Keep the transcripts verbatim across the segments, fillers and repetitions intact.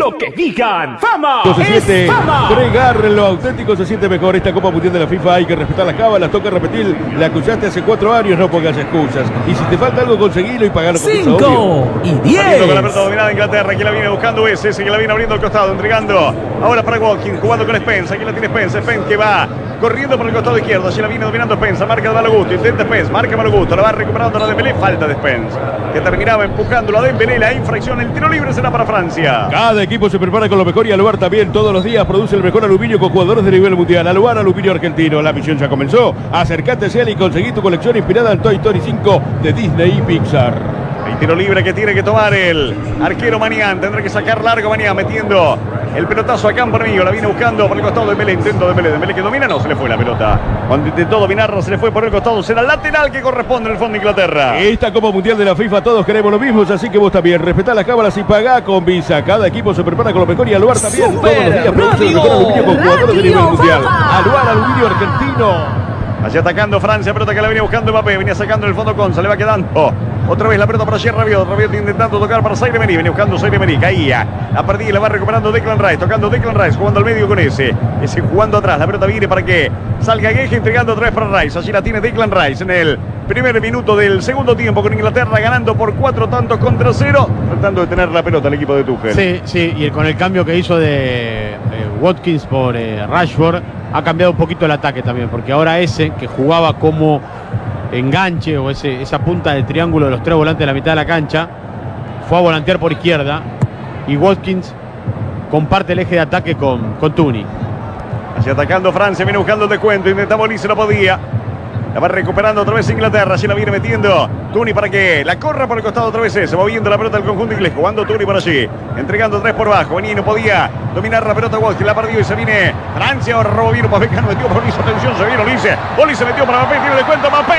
lo que digan. ¡Fama! Se siente fregar lo auténtico, se siente mejor. Esta Copa Mundial de la FIFA hay que respetar las cábalas, toca repetir. La escuchaste hace cuatro años, no pongas excusas. Y si te falta algo, conseguilo y pagalo con cinco y diez. Con la pelota dominada de Inglaterra, que la viene buscando ese, ese que la viene abriendo al costado, entregando ahora para Watkins, jugando con Spence. Aquí la tiene Spence, Spence que va corriendo por el costado izquierdo, allí la viene dominando Spence, marca de Malo intenta Spence, marca Malo Gusto, la va recuperando la Dembélé, falta de Spence, que terminaba empujándolo a Dembélé, la infracción, el tiro libre será para Francia. Cada equipo se prepara con lo mejor y Aluar también todos los días produce el mejor aluminio con jugadores de nivel mundial. Aluar, aluminio argentino, la misión ya comenzó. Acércate a él y conseguí tu colección inspirada en Toy Story cinco de Disney y Pixar. El tiro libre que tiene que tomar el arquero Manián, tendrá que sacar largo Manián, metiendo el pelotazo a campo enemigo, la viene buscando por el costado de Dembélé, intento de Dembélé, Dembélé que domina, no, se le fue la pelota. Cuando intentó dominarla, se le fue por el costado, será lateral que corresponde en el fondo de Inglaterra. Esta Copa Mundial de la FIFA todos queremos lo mismo, así que vos también, respetá las cámaras y pagá con Visa. Cada equipo se prepara con lo mejor y Aluar también, Super todos los días produce el mejor aluminio con jugadores de nivel mundial. Aluar, aluminio argentino. Allí atacando Francia, pelota que la venía buscando Mbappé, venía sacando en el fondo Conza, le va quedando otra vez la pelota para Gerard Rabiot, Rabiot intentando tocar para Zaire Emery, venía buscando Zaire Emery, caía, la perdía y la va recuperando Declan Rice, tocando Declan Rice, jugando al medio con ese, ese jugando atrás, la pelota viene para que salga Gueje, entregando otra vez para Rice, allí la tiene Declan Rice en el primer minuto del segundo tiempo con Inglaterra ganando por cuatro tantos contra cero, tratando de tener la pelota el equipo de Tuchel. Sí, sí, y con el cambio que hizo de eh, Watkins por eh, Rashford, ha cambiado un poquito el ataque también, porque ahora ese que jugaba como enganche o ese, esa punta del triángulo de los tres volantes de la mitad de la cancha, fue a volantear por izquierda y Watkins comparte el eje de ataque con, con Tuni. Así atacando Francia, viene buscando el descuento, intentaba Olise, no podía. La va recuperando otra vez Inglaterra, allí la viene metiendo Tuni para que la corra por el costado otra vez ese, moviendo la pelota del conjunto inglés, jugando Tuni por allí, entregando tres por bajo, venía y no podía dominar la pelota Watkins, la perdió y se viene Francia, ahora robó bien Upamecano, metió por Olise, atención, se viene Olise, Olise metió para Mbappé, tiene descuento, Mbappé,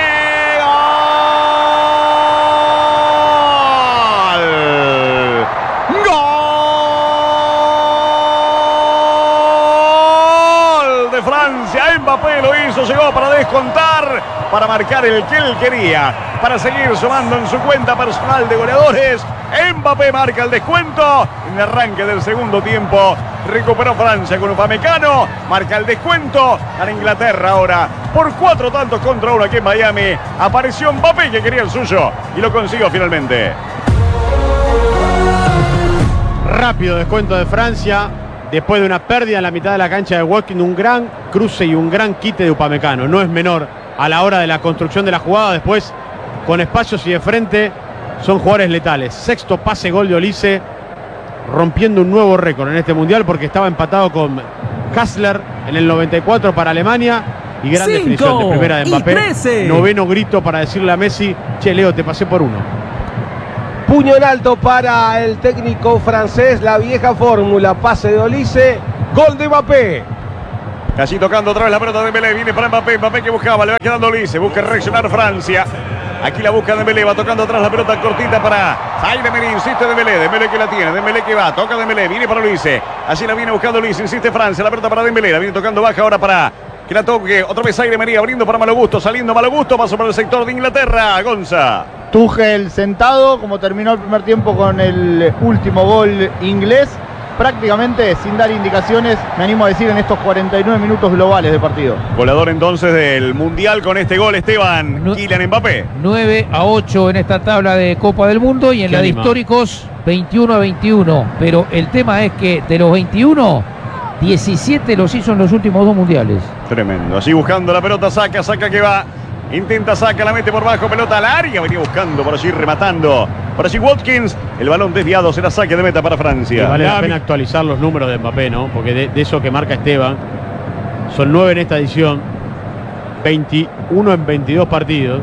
¡gol! ¡Gol de Francia! Mbappé lo hizo, llegó para descontar, para marcar el que él quería, para seguir sumando en su cuenta personal de goleadores. Mbappé marca el descuento en el arranque del segundo tiempo. Recuperó Francia con Upamecano, marca el descuento a Inglaterra ahora por cuatro tantos contra uno aquí en Miami. Apareció Mbappé que quería el suyo y lo consiguió finalmente. Rápido descuento de Francia. Después de una pérdida en la mitad de la cancha de Watkins, un gran cruce y un gran quite de Upamecano. No es menor a la hora de la construcción de la jugada. Después, con espacios y de frente, son jugadores letales. Sexto pase gol de Olise, rompiendo un nuevo récord en este mundial porque estaba empatado con Hassler en el noventa y cuatro para Alemania. Y gran definición de primera de Mbappé. Noveno grito para decirle a Messi: che, Leo, te pasé por uno. Puño en alto para el técnico francés, la vieja fórmula, pase de Olise, gol de Mbappé. Casi tocando otra vez la pelota de Dembélé, viene para Mbappé, Mbappé que buscaba, le va quedando Olise, busca reaccionar Francia. Aquí la busca Dembélé, va tocando atrás la pelota cortita para Zaire Emery, insiste Dembélé, Dembélé que la tiene, Dembélé que va, toca Dembélé, viene para Olise, así la viene buscando Olise, insiste Francia, la pelota para Dembélé, la viene tocando baja ahora para que la toque, otra vez Zaire Emery abriendo para Malo Gusto, saliendo Malo Gusto, paso para el sector de Inglaterra, Gonza. Tuchel sentado, como terminó el primer tiempo con el último gol inglés, prácticamente sin dar indicaciones, me animo a decir, en estos cuarenta y nueve minutos globales de partido. Goleador entonces del Mundial con este gol, Esteban, no, Kylian Mbappé. nueve a ocho en esta tabla de Copa del Mundo y en la de históricos veintiuno a veintiuno. Pero el tema es que de los veintiuno, diecisiete los hizo en los últimos dos mundiales. Tremendo, así buscando la pelota, saca, saca que va. Intenta, saca, la mete por bajo, pelota al área, venía buscando por allí, rematando. Por allí Watkins, el balón desviado, será saque de meta para Francia. Y vale la pena actualizar los números de Mbappé, ¿no? Porque de, de eso que marca Esteban, son nueve en esta edición, veintiuno en veintidós partidos,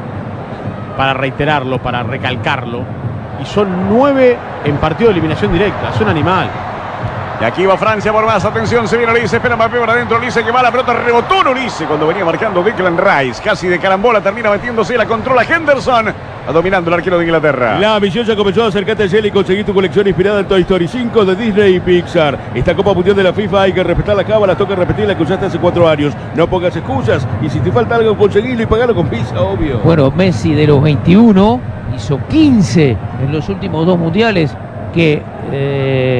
para reiterarlo, para recalcarlo, y son nueve en partido de eliminación directa, es un animal. Y aquí va Francia por más, atención, se viene Olise, espera Mbappé para adentro, Olise que va, la pelota rebotó en Olise cuando venía marcando Declan Rice, casi de carambola, termina metiéndose, la controla Henderson, dominando el arquero de Inglaterra. La misión ya comenzó, acercate a él y conseguí tu colección inspirada en Toy Story cinco de Disney y Pixar. Esta Copa Mundial de la FIFA hay que respetar la cábala, toca repetir la que usaste hace cuatro años, no pongas excusas, y si te falta algo conseguilo y pagalo con Visa, obvio. Bueno, Messi de los veintiuno hizo quince en los últimos dos mundiales, que... Eh...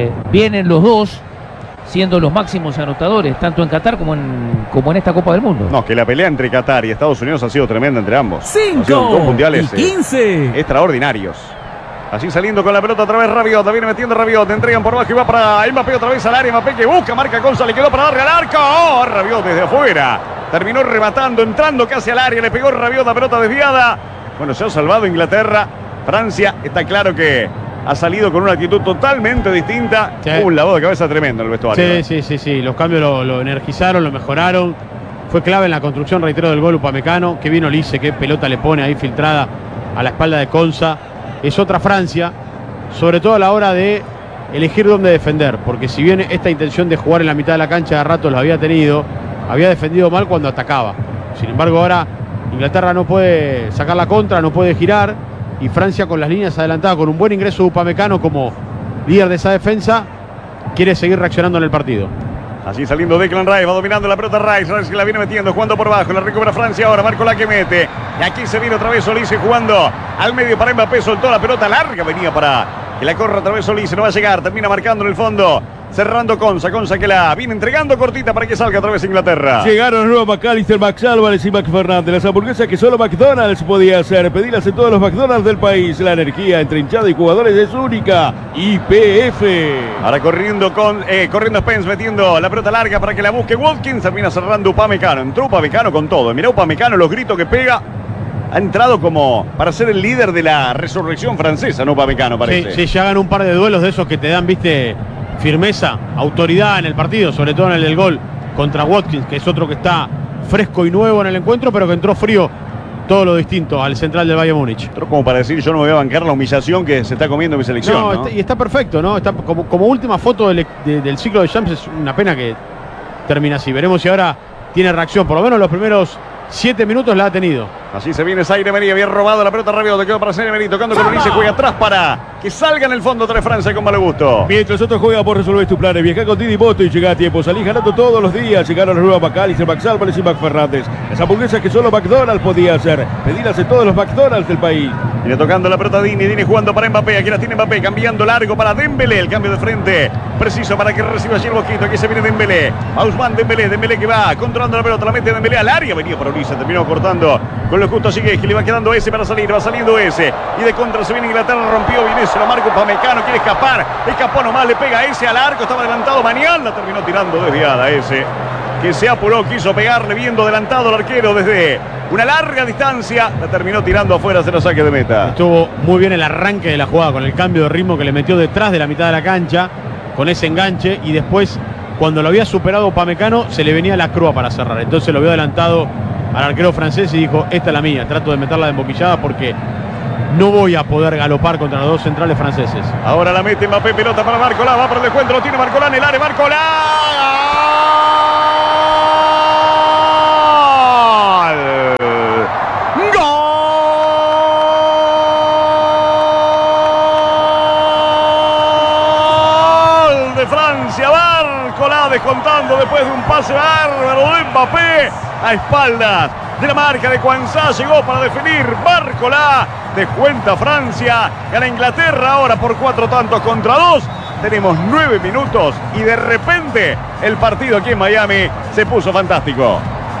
eh, vienen los dos siendo los máximos anotadores, tanto en Qatar como en, como en esta Copa del Mundo. No, que la pelea entre Qatar y Estados Unidos ha sido tremenda entre ambos. cinco Han sido dos mundiales y quince. eh, extraordinarios. Así saliendo con la pelota otra vez Rabiot, viene metiendo Rabiot, entregan por abajo y va para Mbappé otra vez al área, Mbappé que busca, marca Gonza, le quedó para darle al arco, oh, Rabiot desde afuera, terminó rematando, entrando casi al área, le pegó Rabiot, la pelota desviada. Bueno, se ha salvado Inglaterra. Francia está claro que ha salido con una actitud totalmente distinta. Sí. Un lavado de cabeza tremendo en el vestuario. Sí, sí, sí, sí. Los cambios lo, lo energizaron, lo mejoraron. Fue clave en la construcción, reitero, del gol Upamecano. Qué bien Olise, qué pelota le pone ahí filtrada a la espalda de Konsa. Es otra Francia, sobre todo a la hora de elegir dónde defender. Porque si bien esta intención de jugar en la mitad de la cancha de ratos lo había tenido, había defendido mal cuando atacaba. Sin embargo, ahora Inglaterra no puede sacar la contra, no puede girar. Y Francia, con las líneas adelantadas, con un buen ingreso de Upamecano como líder de esa defensa, quiere seguir reaccionando en el partido. Así saliendo Declan Rice, va dominando la pelota Rice, Rice que la viene metiendo, jugando por abajo, la recupera Francia ahora, Marco la que mete. Y aquí se viene otra vez Olise jugando al medio para Mbappé, soltó la pelota larga, venía para que la corra otra vez Olise, no va a llegar, termina marcando en el fondo, cerrando Konsa, Konsa que la viene entregando cortita para que salga otra vez Inglaterra. Llegaron nuevos McAllister, Max Álvarez y Mac Fernández. Las hamburguesas que solo McDonald's podía hacer. Pedilas en todos los McDonald's del país. La energía entre hinchada y jugadores es única. Y P F. Ahora corriendo con eh, corriendo Spence, metiendo la pelota larga para que la busque Watkins, termina cerrando Upamecano. Entró Upamecano con todo. Mirá Upamecano, los gritos que pega. Ha entrado como para ser el líder de la resurrección francesa, ¿no, Upamecano, parece? Sí, sí, ya hagan un par de duelos de esos que te dan, viste, firmeza, autoridad en el partido, sobre todo en el del gol contra Watkins, que es otro que está fresco y nuevo en el encuentro, pero que entró frío, todo lo distinto al central del Bayern Múnich. Entró como para decir, yo no me voy a bancar la humillación que se está comiendo mi selección, No, ¿no? Está, y está perfecto, ¿no? Está como, como última foto del, de, del ciclo de Champs, es una pena que termine así. Veremos si ahora tiene reacción, por lo menos los primeros siete minutos la ha tenido. Así se viene Zaire Emery, había robado la pelota Rabiot, te quedó para Zaire Emery, tocando con Olise, juega atrás para que salga en el fondo tres Francia con mal gusto. Mientras otros juegan por resolver tus planes, viaja con Didi Moto y llega a tiempo. Salís ganando todos los días. Llegaron los nuevos McAllister, Max Álvarez y Mac Fernández. Las hamburguesas que solo McDonald's podía hacer. Pedilas en todos los McDonald's del país. Viene tocando la pelota Dini, Dini jugando para Mbappé, aquí la tiene Mbappé, cambiando largo para Dembélé, el cambio de frente, preciso para que reciba allí el Boquito, aquí se viene Dembélé, Ousmane Dembélé, Dembélé que va controlando la pelota, la mete Dembélé al área, venía para Olise, terminó cortando con lo justo sigue que le va quedando ese para salir, va saliendo ese, y de contra se viene Inglaterra, rompió bien ese, lo marca Upamecano, quiere escapar, escapó nomás, le pega ese al arco, estaba adelantado Manial, la terminó tirando desviada ese, que se apuró, quiso pegarle, viendo adelantado el arquero desde una larga distancia, la terminó tirando afuera, se lo saque de meta. Estuvo muy bien el arranque de la jugada, con el cambio de ritmo que le metió detrás de la mitad de la cancha, con ese enganche, y después, cuando lo había superado Upamecano, se le venía la crua para cerrar. Entonces lo vio adelantado al arquero francés y dijo, esta es la mía, trato de meterla de emboquillada porque no voy a poder galopar contra los dos centrales franceses. Ahora la mete Mbappé, pelota para Barcola, va por el descuento, lo tiene Barcola en el área, Barcola. Barcola descontando después de un pase bárbaro de Mbappé a espaldas de la marca de Quansá, llegó para definir Barcola, descuenta Francia, gana Inglaterra ahora por cuatro tantos contra dos. Tenemos nueve minutos y de repente el partido aquí en Miami se puso fantástico.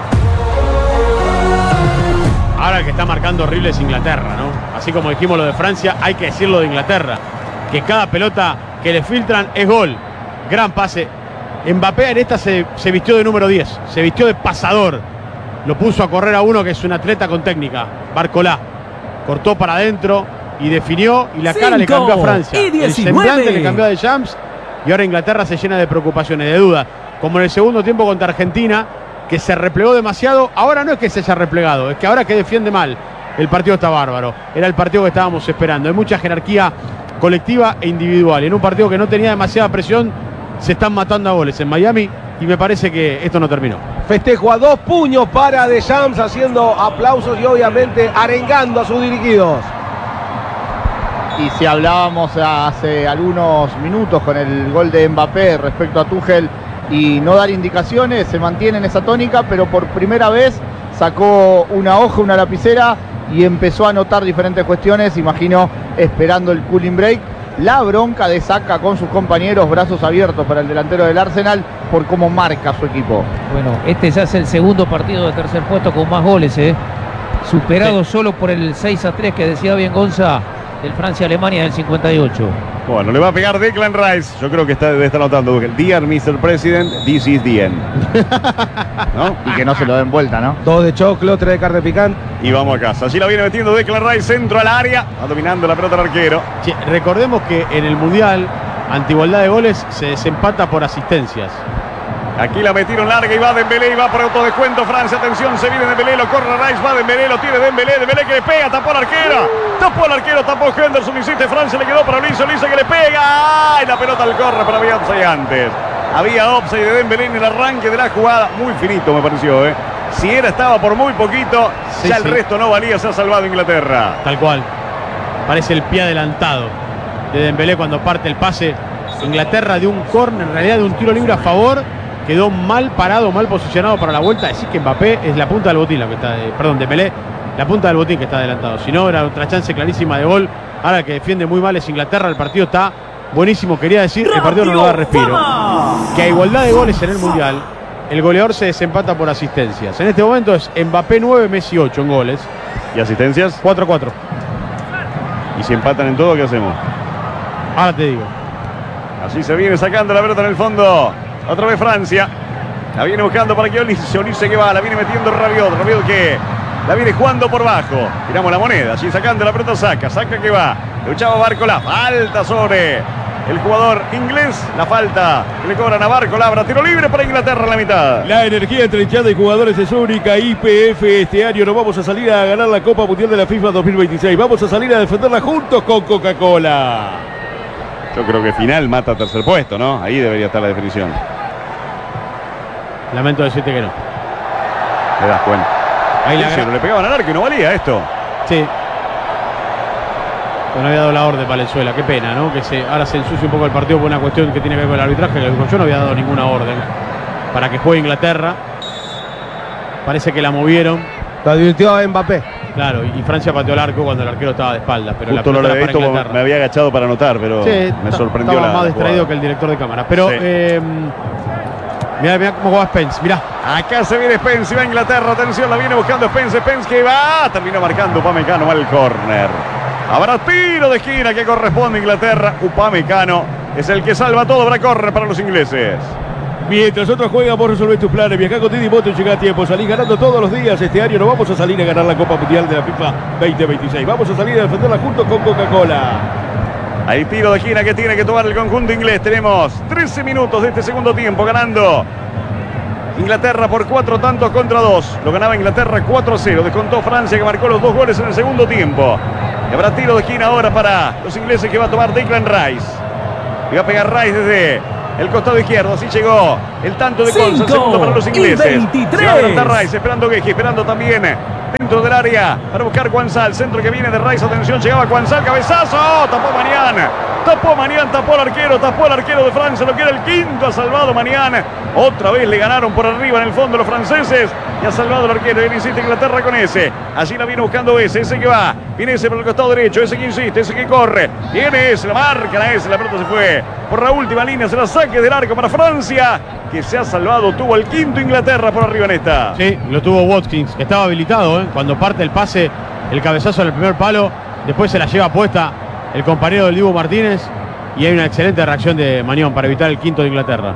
Ahora el que está marcando horrible es Inglaterra, ¿no? Así como dijimos lo de Francia, hay que decirlo de Inglaterra, que cada pelota que le filtran es gol. Gran pase. Mbappé en esta se, se vistió de número diez, se vistió de pasador. Lo puso a correr a uno que es un atleta con técnica, Barcola. Cortó para adentro y definió, y la cara le cambió a Francia. El semblante le cambió a Deschamps, y ahora Inglaterra se llena de preocupaciones, de dudas. Como en el segundo tiempo contra Argentina, que se replegó demasiado. Ahora no es que se haya replegado, es que ahora que defiende mal. El partido está bárbaro. Era el partido que estábamos esperando. Hay mucha jerarquía colectiva e individual. Y en un partido que no tenía demasiada presión, se están matando a goles en Miami, y me parece que esto no terminó. Festejo a dos puños para Deschamps, haciendo aplausos y obviamente arengando a sus dirigidos. Y si hablábamos hace algunos minutos con el gol de Mbappé respecto a Tuchel y no dar indicaciones, se mantiene en esa tónica, pero por primera vez sacó una hoja, una lapicera y empezó a anotar diferentes cuestiones, imagino esperando el cooling break. la bronca de Saka con sus compañeros, brazos abiertos para el delantero del Arsenal por cómo marca su equipo. Bueno, este ya es el segundo partido de tercer puesto con más goles, ¿eh? Superado sí. solo por el seis a tres que decía bien Gonza, del Francia-Alemania del cincuenta y ocho. Bueno, le va a pegar Declan Rice. Yo creo que está, debe estar notando. Dear mister President, this is the end. ¿No? Y que no se lo den vuelta, ¿no? Dos de choclo, tres de carne picante. Y vamos a casa. Allí la viene metiendo Declan Rice, centro al área. Va dominando la pelota el arquero. Sí, recordemos que en el Mundial, ante igualdad de goles, se desempata por asistencias. Aquí la metieron larga y va Dembélé y va por otro descuento Francia. Atención, se viene Dembélé, lo corre Rice, va Dembélé, lo tiene Dembélé, Dembélé que le pega, tapó al arquero, tapó al arquero, tapó Henderson, insiste Francia, le quedó para Olise, Olise que le pega, ¡ay! La pelota al corre, pero había offside antes. Había offside de Dembélé en el arranque de la jugada, muy finito me pareció, ¿eh? Si era, estaba por muy poquito, sí, ya sí. El resto no valía, se ha salvado Inglaterra. Tal cual, parece el pie adelantado de Dembélé cuando parte el pase. Inglaterra de un córner, en realidad de un tiro libre a favor. Quedó mal parado, mal posicionado para la vuelta. Decir que Mbappé es la punta del botín, la que está, eh, perdón, Dembélé, la punta del botín que está adelantado. Si no, era otra chance clarísima de gol. Ahora que defiende muy mal es Inglaterra. El partido está buenísimo. Quería decir, el partido no nos da respiro. Que a igualdad de goles en el Mundial, el goleador se desempata por asistencias. En este momento es Mbappé nueve, Messi ocho en goles. ¿Y asistencias? cuatro a cuatro. ¿Y si empatan en todo, qué hacemos? Ahora te digo. Así se viene sacando la pelota en el fondo. Otra vez Francia. La viene buscando para que Olise. Olise que va. La viene metiendo Rabiot. Rabiot que la viene jugando por bajo. Tiramos la moneda. Allí sacando la pelota Saka. Saka que va. Luchaba Barcola. Falta sobre el jugador inglés. La falta que le cobran a Barcola. Habrá tiro libre para Inglaterra en la mitad. La energía entre hinchada y jugadores es única. Y P F este año nos vamos a salir a ganar la Copa Mundial de la FIFA dos mil veintiséis. Vamos a salir a defenderla juntos con Coca-Cola. Yo creo que final mata tercer puesto, ¿no? Ahí debería estar la definición. Lamento decirte que no. Te das cuenta. Ahí la sí, no le pegaban al arco y no valía esto. Sí. Pero no había dado la orden Valenzuela. Qué pena, ¿no? Que se, ahora se ensucie un poco el partido por una cuestión que tiene que ver con el arbitraje. Yo no había dado ninguna orden para que juegue Inglaterra. Parece que la movieron. Lo advirtió a Mbappé. Claro, y Francia pateó el arco cuando el arquero estaba de espaldas. Pero justo la no lo había para visto, me había agachado para anotar, pero sí, me sorprendió. Estaba la, más la distraído jugada. que el director de cámara. Pero sí. eh, mirá, mirá cómo juega Spence, mirá. Acá se viene Spence y va a Inglaterra. Atención, la viene buscando Spence. Spence que va. Terminó marcando Upamecano mal córner. Habrá tiro de esquina que corresponde a Inglaterra. Upamecano es el que salva todo. Habrá córner para los ingleses. Mientras otros juegan, vos resolvés tus planes. Viajá con Didi Moto y llega a tiempo. Salís ganando todos los días. Este año no vamos a salir a ganar la Copa Mundial de la FIFA veinte veintiséis. Vamos a salir a defenderla juntos con Coca-Cola. Hay tiro de esquina que tiene que tomar el conjunto inglés. Tenemos trece minutos de este segundo tiempo ganando Inglaterra por cuatro tantos contra dos. Lo ganaba Inglaterra cuatro a cero. Descontó Francia que marcó los dos goles en el segundo tiempo. Y habrá tiro de esquina ahora para los ingleses que va a tomar Declan Rice. Y va a pegar Rice desde el costado izquierdo. Así llegó el tanto de Conza. Segundo para los ingleses. Se va a adelantar Rice. Esperando Gueji. Esperando también dentro del área para buscar Guanzal. Centro que viene de Rice. Atención. Llegaba Guanzal. Cabezazo. Tapó Manián. Tapó Manián. Tapó al arquero. Tapó al arquero de Francia. Lo que era el quinto. Ha salvado Manián. Otra vez le ganaron por arriba en el fondo los franceses. Y ha salvado el arquero. Viene insiste Inglaterra con ese. Allí la viene buscando ese. Ese que va. Viene ese por el costado derecho. Ese que insiste. Ese que corre. Viene ese. La marca a ese. La pelota se fue por la última línea. Se la saque del arco para Francia. Que se ha salvado. Tuvo el quinto Inglaterra por arriba en esta. Sí, lo tuvo Watkins. Que estaba habilitado, ¿eh? Cuando parte el pase. El cabezazo en el primer palo. Después se la lleva puesta el compañero del Dibu Martínez. Y hay una excelente reacción de Manión para evitar el quinto de Inglaterra.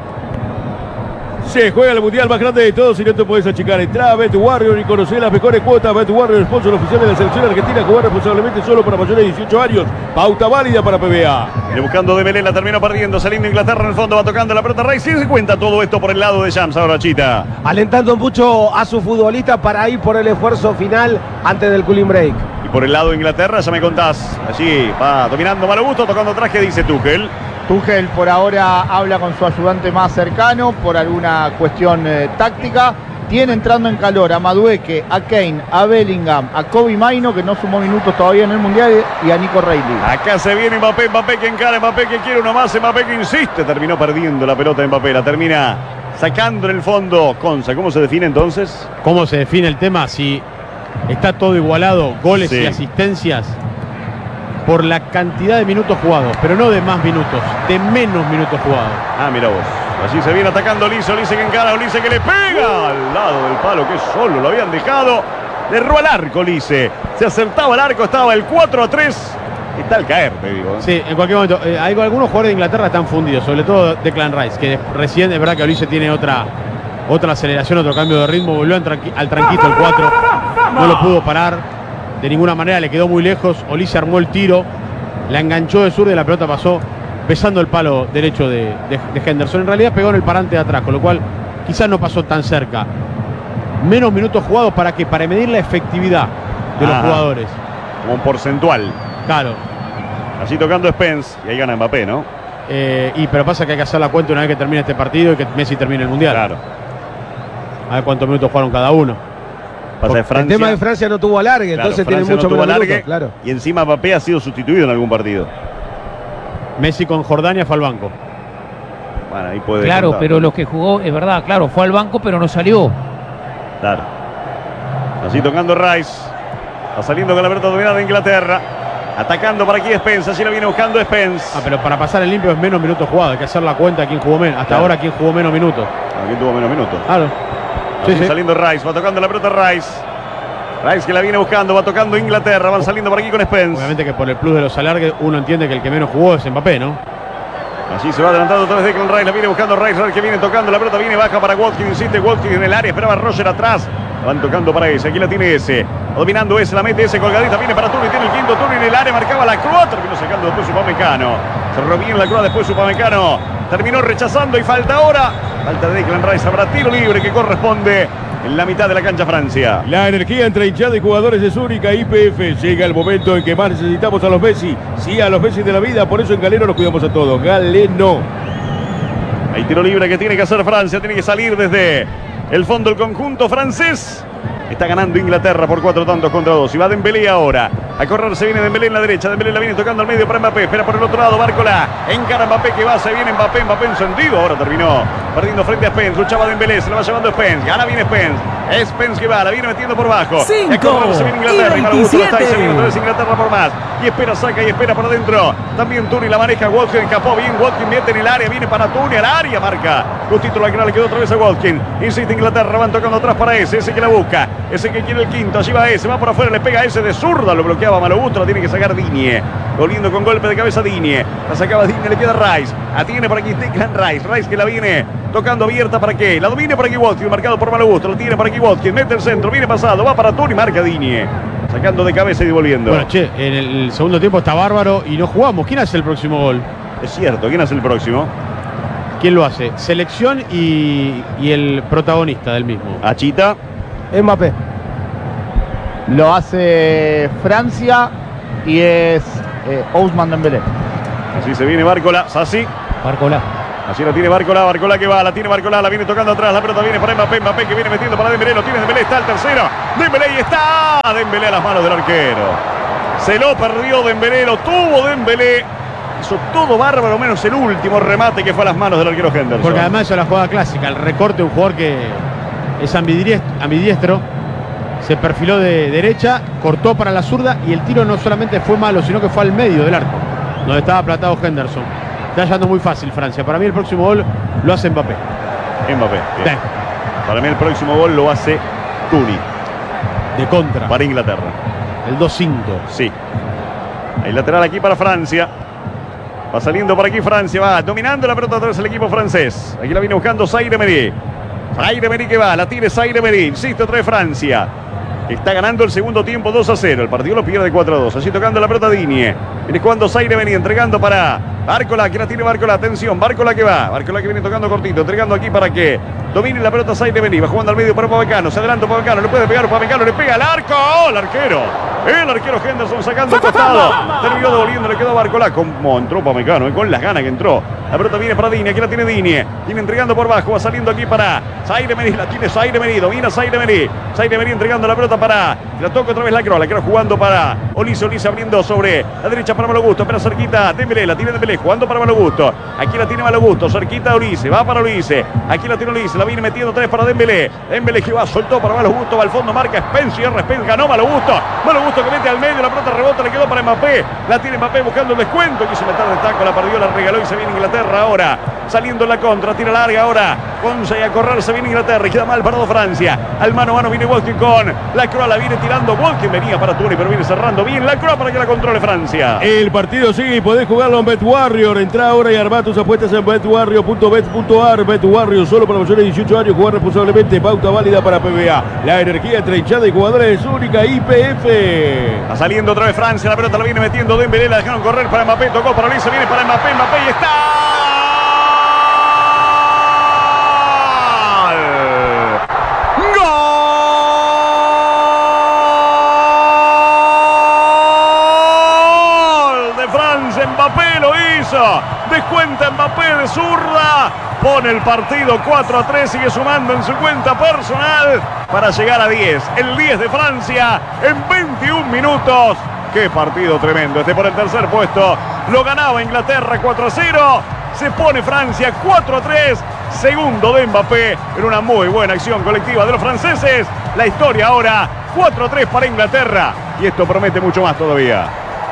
Se juega el mundial más grande de todos y no te puedes achicar. Entrá a Bet Warrior y conocer las mejores cuotas. Bet Warrior, sponsor oficial de la selección argentina. Jugar responsablemente solo para mayores de dieciocho años. Pauta válida para P B A. Viene buscando Dembélé, la terminó perdiendo. Saliendo Inglaterra en el fondo, va tocando la pelota Rice. Y se cuenta todo esto por el lado de Shams ahora, Chita. Alentando mucho a su futbolista para ir por el esfuerzo final antes del cooling break. Y por el lado de Inglaterra, ya me contás. Allí va dominando Malo Gusto, tocando traje, dice Tuchel. Tuchel por ahora habla con su ayudante más cercano por alguna cuestión eh, táctica. Tiene entrando en calor a Madueke, a Kane, a Bellingham, a Kobe Maino, que no sumó minutos todavía en el Mundial, y a Nico Reilly. Acá se viene Mbappé, Mbappé que encara, Mbappé que quiere uno más, Mbappé que insiste. Terminó perdiendo la pelota de Mbappé, la termina sacando en el fondo Conza. ¿Cómo se define entonces? ¿Cómo se define el tema? Si está todo igualado, goles sí. y asistencias. por la cantidad de minutos jugados, pero no de más minutos, de menos minutos jugados. Ah, mira vos. Allí se viene atacando Olise, Olise que encara, Olise que le pega al lado del palo, que solo lo habían dejado. Le erró al arco Olise. Se acertaba el arco, estaba el cuatro a tres. Está al caer, te digo. Sí, en cualquier momento. Eh, hay algunos jugadores de Inglaterra están fundidos, sobre todo Declan Rice, que recién es verdad que Olise tiene otra, otra aceleración, otro cambio de ritmo. Volvió al, tranqui al tranquito el cuatro. No lo pudo parar de ninguna manera, le quedó muy lejos. Olise armó el tiro, la enganchó de zurda y la pelota pasó besando el palo derecho de, de, de Henderson. En realidad pegó en el parante de atrás, con lo cual quizás no pasó tan cerca. Menos minutos jugados para que para medir la efectividad de Ajá. los jugadores. Como un porcentual. Claro. Allí tocando Spence y ahí gana Mbappé, ¿no? Eh, y pero pasa que hay que hacer la cuenta una vez que termine este partido y que Messi termine el Mundial. Claro. A ver cuántos minutos jugaron cada uno. Pasa de Francia. El tema de Francia no tuvo alargue, Claro, entonces Francia tiene mucho no tuvo menos alargue, minutos, claro. Y encima Mbappé ha sido sustituido en algún partido. Messi con Jordania fue al banco. Bueno, ahí puede Claro, contar. pero lo que jugó, es verdad, claro, fue al banco, pero no salió. Claro. Así tocando Rice. Va saliendo con la pelota dominada de Inglaterra. Atacando para aquí Spence. Allí la viene buscando Spence. Ah, pero para pasar el limpio es menos minutos jugados. Hay que hacer la cuenta de quién jugó menos. Hasta Claro. ahora quién jugó menos minutos. Aquí tuvo menos minutos. Claro. Así Sí, sí. saliendo Rice. Va tocando la pelota Rice. Rice que la viene buscando. Va tocando Inglaterra. Van saliendo por aquí con Spence. Obviamente que por el plus de los alargues uno entiende que el que menos jugó es Mbappé, ¿no? Allí se va adelantando otra vez Declan Rice. La viene buscando Rice. Rice que viene tocando la pelota. Viene baja para Watkins. Insiste Watkins en el área. Esperaba Roger atrás. La van tocando para ese. Aquí la tiene ese. Dominando ese. La mete ese. Colgadita. Viene para Tuni. Tiene el quinto Tuni en el área. Marcaba la Croa. Terminó sacando después Upamecano. Cerró bien la Croa. Después Upamecano. Terminó rechazando. Y falta ahora. Falta de Declan Rice. Habrá tiro libre que corresponde en la mitad de la cancha Francia. La energía entre hinchada y jugadores es única. I P F. Llega el momento en que más necesitamos a los Messi. Sí, a los Messi de la vida. Por eso en Galeno los cuidamos a todos. Galeno. Hay tiro libre que tiene que hacer Francia. Tiene que salir desde el fondo el conjunto francés. Está ganando Inglaterra por cuatro tantos contra dos. Y va Dembélé ahora. A correr se viene Dembélé en la derecha. Dembélé la viene tocando al medio para Mbappé. Espera por el otro lado. Bárcola. Encara Mbappé que va. Se viene Mbappé. Mbappé encendido. Ahora terminó perdiendo frente a Spence. Luchaba Dembélé. Se la va llevando Spence. Gana bien Spence. Spence que va. La viene metiendo por bajo. Cinco Y a correr se viene Inglaterra. y Y para gusto está. Y se veintisiete. viene otra vez Inglaterra por más. Y espera, saca y espera por adentro. También Tuni la maneja. Watkins escapó bien. Watkins mete en el área. Viene para Tuni al área. Marca. Gustito la que le quedó otra vez a Watkins. Insiste Inglaterra. Van tocando atrás para ese. Ese que la busca. Ese que quiere el quinto. Allí va ese. Va por afuera. Le pega a ese de zurda. Lo bloqueaba Malo Gusto. La tiene que sacar Digne. Volviendo con golpe de cabeza Digne. La sacaba Digne. Le queda Rice. Atiene por aquí Declan Rice. Rice que la viene tocando abierta para qué. La domina por aquí Watkins. Marcado por Malo Gusto. Lo tiene por aquí Watkins. Mete el centro. Viene pasado. Va para Tuni. Marca Digne. Sacando de cabeza y devolviendo. Bueno, che, en el segundo tiempo está bárbaro y no jugamos. ¿Quién hace el próximo gol? Es cierto. ¿Quién hace el próximo? ¿Quién lo hace? Selección y, y el protagonista del mismo. Achita. Mbappé. Lo hace Francia y es eh, Ousmane Dembélé. Así se viene Bárcola. Sassi. Bárcola. Así la tiene Bárcola, Bárcola que va, la tiene Bárcola, la viene tocando atrás, la pelota viene para Mbappé, Mbappé que viene metiendo para Dembélé, lo tiene Dembélé, está el tercero, Dembélé y está Dembélé a las manos del arquero. Se lo perdió Dembélé, lo tuvo Dembélé, hizo todo bárbaro menos el último remate que fue a las manos del arquero Henderson. Porque además eso es la jugada clásica, el recorte de un jugador que es ambidiestro, ambidiestro, se perfiló de derecha, cortó para la zurda y el tiro no solamente fue malo, sino que fue al medio del arco, donde estaba aplatado Henderson. Está hallando muy fácil Francia. Para mí el próximo gol lo hace Mbappé. Mbappé. Bien. Sí. Para mí el próximo gol lo hace Tuni De contra. para Inglaterra. El dos cinco. Sí. Hay lateral aquí para Francia. Va saliendo por aquí Francia, va dominando la pelota otra vez el equipo francés. Aquí la viene buscando Zaire Emery. Zaire Emery que va, la tiene Zaire Emery. Insiste otra vez Francia. Está ganando el segundo tiempo dos a cero. El partido lo pierde cuatro a dos. Allí tocando la pelota Digne. Viene jugando Zaire Emery, entregando para Bárcola, que la tiene Bárcola. Atención, Bárcola que va. Bárcola que viene tocando cortito, entregando aquí para que domine la pelota Zaire Emery. Va jugando al medio para Upamecano. Se adelanta Upamecano, le puede pegar Upamecano, le pega al arco. ¡Oh, el arquero! El arquero Henderson sacando el costado. Terminó devolviendo, le quedó a Bárcola. Como entró Upamecano, eh, con las ganas que entró. La pelota viene para Digne, aquí la tiene Digne. Digne entregando por bajo, va saliendo aquí para Zaire Emery. La tiene Zaire Emery, domina Zaire Emery. Zaire Emery entregando la pelota pelota para, la toca otra vez la Kroos, la Kroos jugando para Olise, Olise abriendo sobre la derecha para Malo Gusto, pero cerquita Dembélé, la tiene Dembélé, jugando para Malo Gusto, aquí la tiene Malo Gusto, cerquita Olise, va para Olise, aquí la tiene Olise, la viene metiendo tres para Dembélé, Dembélé que va, soltó para Malo Gusto, va al fondo, marca Spencer, Spencer ganó Malo Gusto, Malo Gusto que mete al medio, la pelota rebota, le quedó para Mbappé, la tiene Mbappé buscando el descuento, quiso meter de taco, la perdió, la regaló y se viene Inglaterra ahora, saliendo en la contra, tira larga ahora, Ponce y a correr se viene Inglaterra y queda mal parado Francia, al mano a mano viene Watkins con la Kroos, la viene tirando, Watkins venía para Tuni, pero viene cerrando bien la Kroos para que la controle Francia. El partido sigue y podés jugarlo en BetWarrior. Entrá ahora y armá tus apuestas en betwarrior punto bet punto ar. BetWarrior solo para mayores de dieciocho años. Jugar responsablemente. Pauta válida para P B A. La energía trinchada y jugadores es única. Y P F. Está saliendo otra vez Francia. La pelota la viene metiendo Dembélé. La dejaron correr para Mbappé. Tocó para Olise. Viene para Mbappé. Mbappé y está. Mbappé lo hizo, descuenta Mbappé de zurda, pone el partido cuatro a tres, sigue sumando en su cuenta personal para llegar a diez, el diez de Francia en veintiún minutos. Qué partido tremendo, este por el tercer puesto, lo ganaba Inglaterra cuatro a cero, se pone Francia cuatro a tres, segundo de Mbappé en una muy buena acción colectiva de los franceses, la historia ahora cuatro a tres para Inglaterra y esto promete mucho más todavía.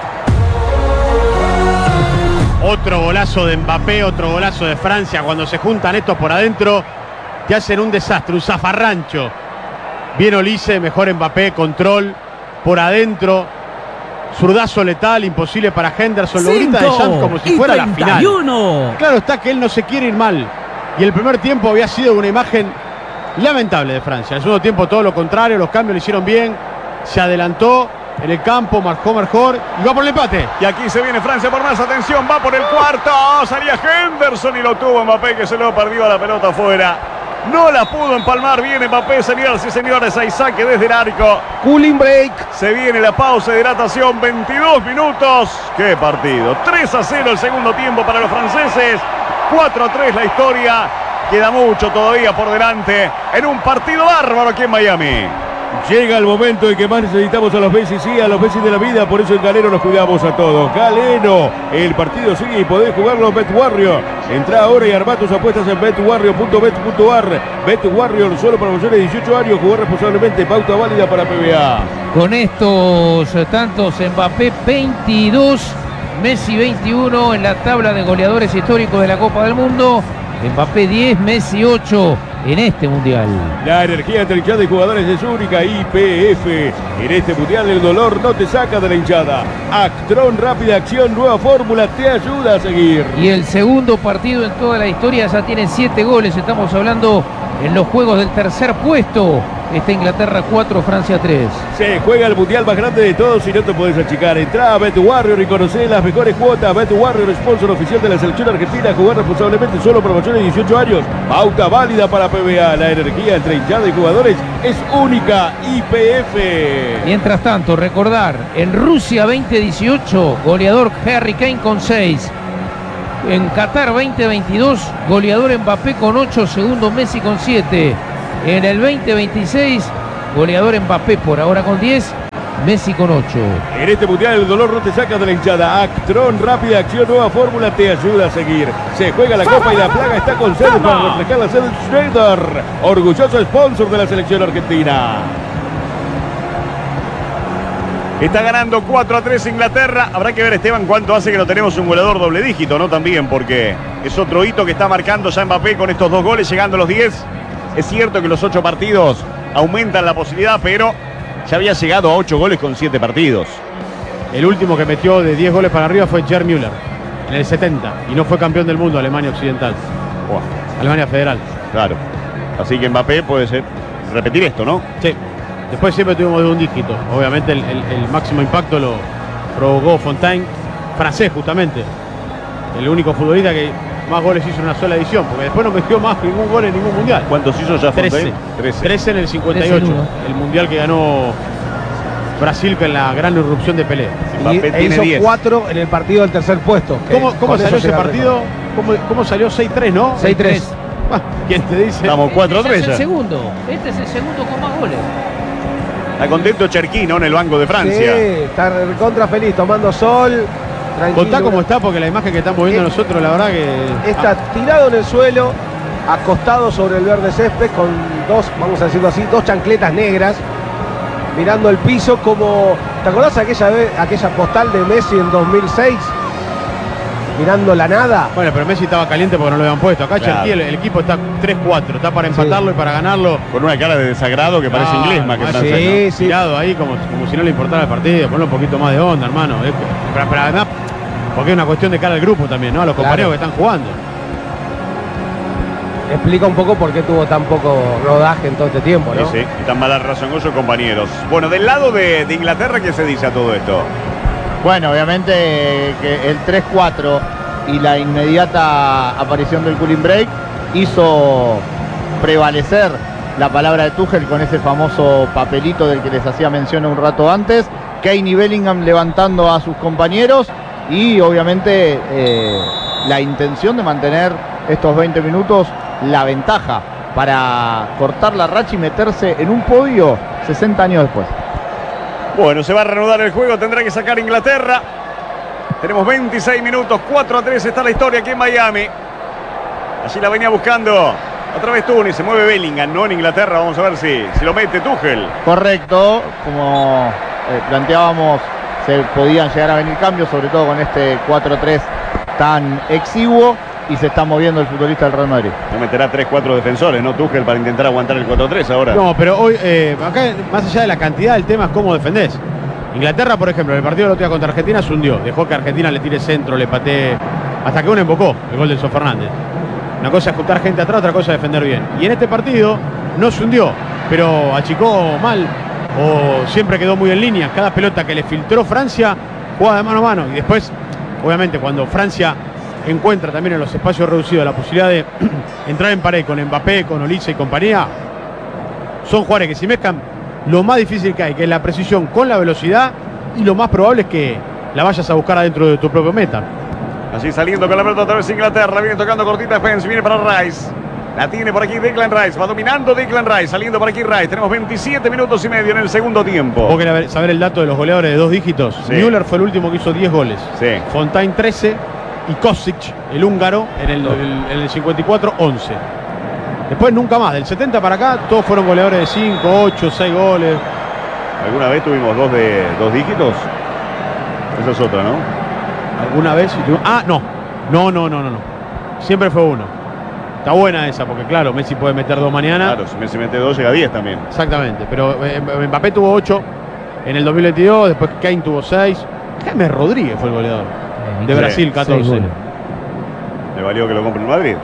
Otro golazo de Mbappé, otro golazo de Francia. Cuando se juntan estos por adentro, te hacen un desastre, un zafarrancho. Bien Olise, mejor Mbappé, control por adentro. Zurdazo letal, imposible para Henderson. Lo grita de Champs como si fuera la final. Claro está que él no se quiere ir mal. Y el primer tiempo había sido una imagen lamentable de Francia. El segundo tiempo todo lo contrario, los cambios lo hicieron bien. Se adelantó en el campo, marcó mejor y va por el empate. Y aquí se viene Francia por más, atención, va por el cuarto, salía Henderson y lo tuvo Mbappé que se lo perdió a la pelota afuera. No la pudo empalmar bien Mbappé, señoras y señores, hay saque desde el arco. Cooling break. Se viene la pausa de hidratación, veintidós minutos. ¡Qué partido! tres a cero el segundo tiempo para los franceses, cuatro a tres la historia. Queda mucho todavía por delante en un partido bárbaro aquí en Miami. Llega el momento en que más necesitamos a los Messi, sí, a los Messi de la vida, por eso en Galeno nos cuidamos a todos. Galeno, el partido sigue y podés jugarlo en BetWarrior. Entrá ahora y armá tus apuestas en betwarrior punto bet punto ar. BetWarrior solo para mayores de dieciocho años, jugar responsablemente, pauta válida para P B A. Con estos tantos, Mbappé veintidós, Messi veintiuno en la tabla de goleadores históricos de la Copa del Mundo. Mbappé diez, Messi ocho en este mundial. La energía trinchada de jugadores es única. Y P F. En este mundial el dolor no te saca de la hinchada. Actron, rápida acción, nueva fórmula, te ayuda a seguir. Y el segundo partido en toda la historia ya tiene siete goles. Estamos hablando en los juegos del tercer puesto. Está Inglaterra cuatro, Francia tres. Se juega el mundial más grande de todos y no te podés achicar. Entrá a BetWarrior y conocé las mejores cuotas. BetWarrior, sponsor oficial de la selección argentina. Jugar responsablemente solo por mayores de dieciocho años. Pauta válida para P B A. La energía entre hinchada y jugadores es única. Y P F. Mientras tanto, recordar, en Rusia veinte dieciocho, goleador Harry Kane con seis. En Qatar veinte veintidós, goleador Mbappé con ocho, segundo Messi con siete. En el veinte veintiséis, goleador Mbappé por ahora con diez, Messi con ocho. En este mundial el dolor no te saca de la hinchada. Actron, rápida acción, nueva fórmula, te ayuda a seguir. Se juega la copa y la plaga está con sed para reflejar la sed de Schneider, orgulloso sponsor de la selección argentina. Está ganando cuatro a tres Inglaterra. Habrá que ver, Esteban, cuánto hace que no tenemos un goleador doble dígito, ¿no? También, porque es otro hito que está marcando ya Mbappé con estos dos goles, llegando a los diez. Es cierto que los ocho partidos aumentan la posibilidad, pero ya había llegado a ocho goles con siete partidos. El último que metió de diez goles para arriba fue Gerd Müller en el setenta y no fue campeón del mundo Alemania Occidental. Buah. Alemania Federal. Claro. Así que Mbappé puede ser repetir esto, ¿no? Sí. Después siempre tuvimos de un dígito. Obviamente el, el, el máximo impacto lo provocó Fontaine, francés justamente. El único futbolista que más goles hizo en una sola edición, porque después no metió más ningún gol en ningún mundial. ¿Cuántos hizo ya Fontaine? trece. trece en el cincuenta y ocho. El mundial que ganó Brasil con la gran irrupción de Pelé. Y e hizo cuatro en el partido del tercer puesto. ¿Cómo, cómo salió ese partido? ¿Cómo, cómo salió? seis tres, ¿no? seis tres. Ah, ¿quién te dice? Estamos cuatro a tres Este ya. es el segundo. Este es el segundo con más goles. Está contento Cherquino en el banco de Francia. Sí, está contra feliz, tomando sol. Tranquilo. Contá cómo está, porque la imagen que estamos viendo Eh, nosotros, la verdad que... Está tirado en el suelo, acostado sobre el verde césped, con dos, vamos a decirlo así, dos chancletas negras, mirando el piso como... ¿Te acordás aquella, vez, aquella postal de Messi en dos mil seis? Mirando la nada. Bueno, pero Messi estaba caliente porque no lo habían puesto. Acá Claro. Cherquí, el, el equipo está tres cuatro, está para empatarlo Sí. y para ganarlo. Con una cara de desagrado que parece Ah, inglés más que ah, francés. sí, sí. Tirado ahí como, como si no le importara el partido. Ponle un poquito más de onda, hermano. Es que- pero, pero además, porque es una cuestión de cara al grupo también, ¿no? A los Claro. compañeros que están jugando. Explica un poco por qué tuvo tan poco rodaje en todo este tiempo, ¿no? ¿no? Sí, sí, y tan mala razón con sus compañeros. Bueno, del lado de, de Inglaterra, ¿qué se dice a todo esto? Bueno, obviamente que el tres cuatro y la inmediata aparición del cooling break hizo prevalecer la palabra de Tuchel con ese famoso papelito del que les hacía mención un rato antes. Kane y Bellingham levantando a sus compañeros y obviamente eh, la intención de mantener estos veinte minutos, la ventaja para cortar la racha y meterse en un podio sesenta años después. Bueno, se va a reanudar el juego, tendrá que sacar Inglaterra. Tenemos veintiséis minutos, cuatro a tres está la historia aquí en Miami. Así la venía buscando otra vez Túnez, se mueve Bellingham, no en Inglaterra, vamos a ver si, si lo mete Tuchel. Correcto, como eh, planteábamos, se podían llegar a venir cambios, sobre todo con este cuatro tres tan exiguo, y se está moviendo el futbolista del Real Madrid. No meterá tres cuatro defensores, ¿no? Tuchel para intentar aguantar el cuatro tres ahora. No, pero hoy, eh, acá, más allá de la cantidad, el tema es cómo defendés. Inglaterra, por ejemplo, en el partido del otro día contra Argentina se hundió. Dejó que Argentina le tire centro, le patee, hasta que uno embocó el gol de Enzo Fernández. Una cosa es juntar gente atrás, otra cosa es defender bien. Y en este partido no se hundió, pero achicó mal o siempre quedó muy en línea. Cada pelota que le filtró Francia jugaba de mano a mano. Y después, obviamente, cuando Francia encuentra también en los espacios reducidos la posibilidad de entrar en pared con Mbappé, con Olise y compañía, son jugadores que si mezclan lo más difícil que hay, que es la precisión con la velocidad, y lo más probable es que la vayas a buscar adentro de tu propio meta. Así saliendo con la pelota otra vez Inglaterra, viene tocando cortita Spence, viene para Rice. La tiene por aquí Declan Rice, va dominando Declan Rice, saliendo por aquí Rice. Tenemos veintisiete minutos y medio en el segundo tiempo. Vos querés saber el dato de los goleadores de dos dígitos. Sí. Müller fue el último que hizo diez goles. Sí. Fontaine trece y Kosic, el húngaro, en el, el- en el cincuenta y cuatro once. Después nunca más, del setenta para acá, todos fueron goleadores de cinco, ocho, seis goles. ¿Alguna vez tuvimos dos de dos dígitos? Esa es otra, ¿no? ¿Alguna vez? Ah, no. No, no, no, no, no. Siempre fue uno. Está buena esa, porque claro, Messi puede meter dos mañana. Claro, si Messi mete dos, llega a diez también. Exactamente, pero eh, Mbappé tuvo ocho en el dos mil veintidós, después Kane tuvo seis. James Rodríguez fue el goleador. De Sí, Brasil, catorce. goles. Le valió que lo compre en Madrid.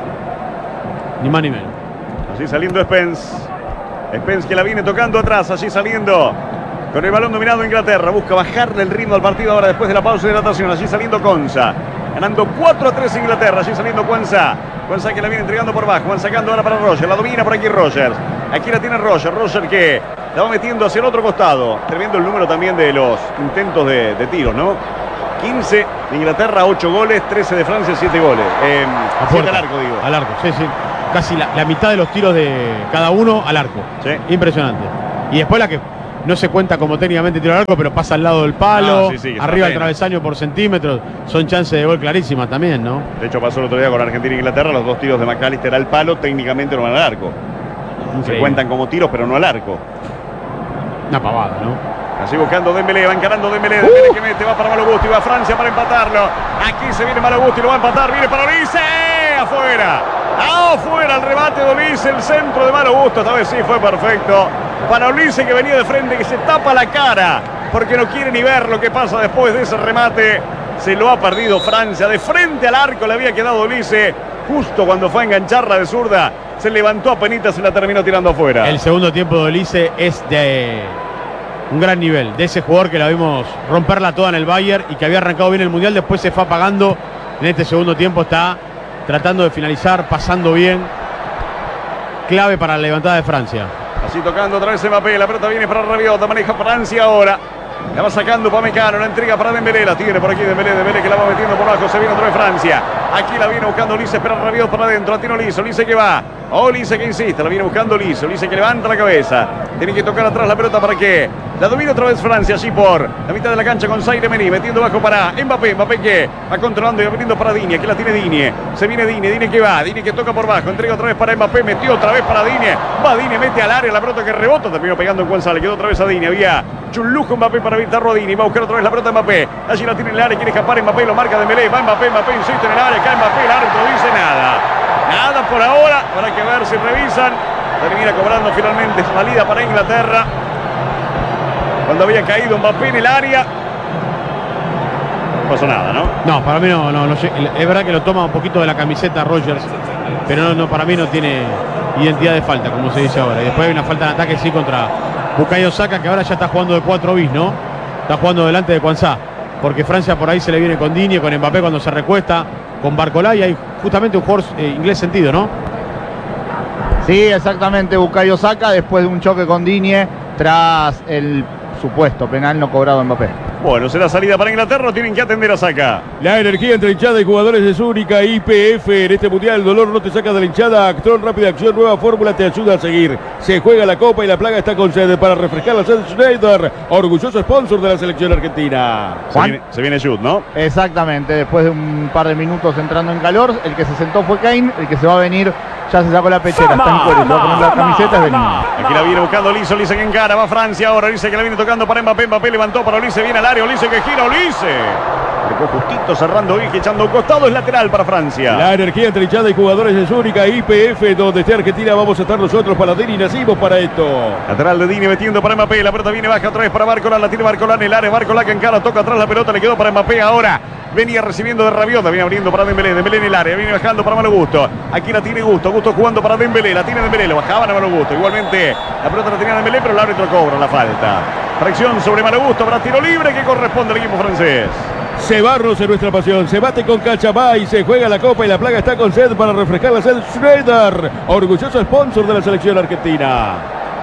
Ni más ni menos. Así saliendo Spence. Spence que la viene tocando atrás, así saliendo. Con el balón dominado Inglaterra. Busca bajarle el ritmo al partido ahora después de la pausa de hidratación. Así saliendo Konsa. Ganando cuatro a tres Inglaterra. Así saliendo Kwanza. Kwanza que la viene entregando por bajo. Van sacando ahora para Roger. La domina por aquí Roger. Aquí la tiene Roger. Roger que la va metiendo hacia el otro costado. Tremendo el número también de los intentos de, de tiros, ¿no? quince de Inglaterra, ocho goles. trece de Francia, siete goles. Eh, A siete puerta. al arco, digo. Al arco, sí, sí. Casi la, la mitad de los tiros de cada uno al arco. Sí. Impresionante. Y después la que no se cuenta como técnicamente tiro al arco, pero pasa al lado del palo, Ah, sí, sí, que arriba del está travesaño por centímetros. Son chances de gol clarísimas también, ¿no? De hecho, pasó el otro día con Argentina e Inglaterra. Los dos tiros de McAllister al palo técnicamente no van al arco. Se Increíble. cuentan como tiros, pero no al arco. Una pavada, ¿no? Así buscando Dembélé, va encarando Dembélé. Dembélé que mete, va para Malo Gusti, va a Francia para empatarlo. Aquí se viene Malo Gusti, lo va a empatar, viene para Olise. Afuera. Afuera el remate de Olise, el centro de Malo Gusto. Esta vez sí fue perfecto. Para Olise que venía de frente, que se tapa la cara porque no quiere ni ver lo que pasa después de ese remate. Se lo ha perdido Francia. De frente al arco le había quedado Olise. Justo cuando fue a engancharla de zurda, se levantó a penitas y la terminó tirando afuera. El segundo tiempo de Olise es de un gran nivel, de ese jugador que la vimos romperla toda en el Bayern y que había arrancado bien el Mundial, después se fue apagando. En este segundo tiempo está tratando de finalizar, pasando bien. Clave para la levantada de Francia. Así tocando otra vez Mbappé, la pelota viene para Rabiot, maneja Francia ahora. La va sacando Upamecano, la entrega para Dembélé, la tiene por aquí Dembélé, Dembélé que la va metiendo por abajo, se viene otra vez Francia. Aquí la viene buscando Olise, espera Rabiot para adentro. La tiene Olise, Olise que va. Olise que insiste, la viene buscando Olise. Olise que levanta la cabeza. Tiene que tocar atrás la pelota para que la domine otra vez Francia, allí por la mitad de la cancha con Zaire Emery, metiendo bajo para Mbappé. Mbappé que va controlando y va veniendo para Digne. Aquí la tiene Digne. Se viene Digne, Digne que va. Digne que toca por bajo. Entrega otra vez para Mbappé. Metió otra vez para Digne. Va Digne, mete al área la pelota que rebota. Terminó pegando en Juan Le quedó otra vez a Digne. Había un lujo Mbappé para evitarlo a Digne. Va a buscar otra vez la pelota Mbappé. Allí la tiene en el área. Quiere escapar Mbappé. Lo marca Dembélé. Va Mbappé. Mbappé insiste en el área. Cae Mbappé. El árbitro no dice nada. Nada por ahora. Habrá que ver si revisan. Termina cobrando finalmente salida para Inglaterra. Cuando había caído Mbappé en el área. No pasó nada, ¿no? No, para mí no, no, no. Es verdad que lo toma un poquito de la camiseta Rogers. Pero no, no, para mí no tiene identidad de falta, como se dice ahora. Y después hay una falta de ataque, sí, contra Bukayo Saka, que ahora ya está jugando de cuatro bis, ¿no? Está jugando delante de Kwanzaa. Porque Francia por ahí se le viene con Digne, con Mbappé cuando se recuesta, con Barcola, y hay justamente un jugador eh, inglés sentido, ¿no? Sí, exactamente, Bukayo Saka después de un choque con Digne tras el supuesto penal no cobrado Mbappé. Bueno, será salida para Inglaterra, tienen que atender a Saka. La energía entre hinchada y jugadores es única. I P F en este mundial, el dolor no te saca de la hinchada. Actron, rápida acción, nueva fórmula te ayuda a seguir. Se juega la copa y la plaga está con sede para refrescar la sede Schneider, orgulloso sponsor de la selección argentina. Se viene, se viene Jude, ¿no? Exactamente, después de un par de minutos entrando en calor, el que se sentó fue Kane, el que se va a venir ya se sacó la pechera, está en cuero, se va a poner las camisetas de niño. Aquí la viene buscando Olise, Olise que encara, va Francia ahora, Olise que la viene tocando para Mbappé, Mbappé levantó para Olise, viene al área, Olise que gira, Olise. Marcó justito cerrando Vicky, echando un costado, es lateral para Francia. La energía entre hinchada y jugadores es única. I P F, donde esté Argentina vamos a estar nosotros, Paladini, nacimos para esto. Lateral de Digne metiendo para Mbappé, la pelota viene baja otra vez para Barcola, la tiene Barcola en el área, Barcola que encara, toca atrás la pelota, le quedó para Mbappé ahora. Venía recibiendo de Rabiot, viene abriendo para Dembélé, Dembélé en el área, viene bajando para Malo Gusto. Aquí la tiene Gusto, Gusto jugando para Dembélé, la tiene Dembélé, lo bajaban a Malo Gusto. Igualmente la pelota la tenía Dembélé, pero el árbitro cobra la falta. Fracción sobre Malo Gusto para tiro libre que corresponde al equipo francés. Cebarros en nuestra pasión, se bate con Cachabay, se juega la copa y la plaga está con sed para refrescar la sed Schneider, orgulloso sponsor de la selección argentina.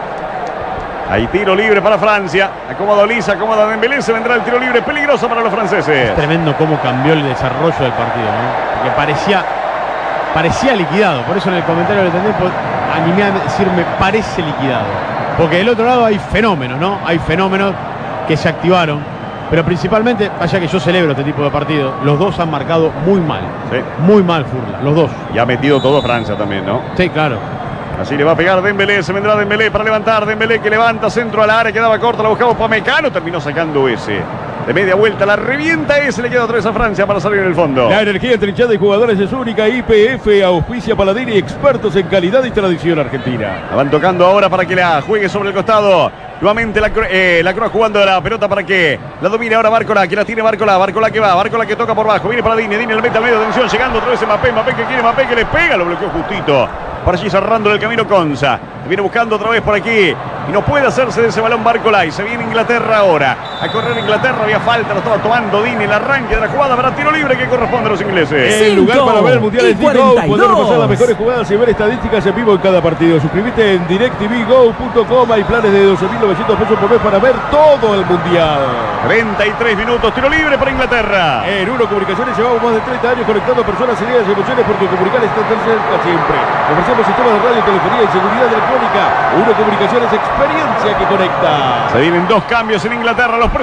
Hay tiro libre para Francia. Acomoda Olise, acomoda Dembélé. Se vendrá el tiro libre peligroso para los franceses. Es tremendo cómo cambió el desarrollo del partido, ¿no? Porque parecía, parecía liquidado. Por eso en el comentario le entendí, pues, animé a decirme parece liquidado. Porque del otro lado hay fenómenos, ¿no? Hay fenómenos que se activaron. Pero principalmente, vaya que yo celebro este tipo de partidos, los dos han marcado muy mal. Sí. Muy mal Furla, los dos. Y ha metido todo Francia también, ¿no? Sí, claro. Así le va a pegar Dembélé, se vendrá Dembélé para levantar, Dembélé que levanta centro a la área, quedaba corta, la buscaba Upamecano, terminó sacando ese. De media vuelta la revienta ese, le queda otra vez a Francia para salir en el fondo. La energía entre hinchada y jugadores es única. I P F, auspicia Paladini, expertos en calidad y tradición argentina. La van tocando ahora para que la juegue sobre el costado. Nuevamente la, eh, la Croa jugando la pelota para que la domine ahora Barcola, que la tiene Barcola, Barcola que va, Barcola que toca por bajo, viene para Digne, Digne le mete al medio, atención, llegando otra vez Mbappé, Mbappé que quiere, Mbappé que le pega, lo bloqueó justito. Para allí cerrando el camino Konsa. Viene buscando otra vez por aquí. Y no puede hacerse de ese balón Barcola. Y se viene Inglaterra ahora. A correr Inglaterra. Había falta. Lo estaba tomando Digne. El arranque de la jugada para tiro libre que corresponde a los ingleses. El lugar para ver el Mundial es D-Go. cuarenta y dos. Poder repasar las mejores jugadas y ver estadísticas en vivo en cada partido. Suscríbete en direct t v go punto com. Hay planes de doce mil novecientos pesos por mes para ver todo el Mundial. treinta y tres minutos. Tiro libre para Inglaterra. En Uno Comunicaciones llevamos más de treinta años conectando personas, ideas y emociones porque comunicar está tan cerca siempre. Ofrecemos sistemas de radio, telefonía y seguridad electrónica. Uno Comunicaciones, experiencia que conecta. Se vienen dos cambios en Inglaterra. Los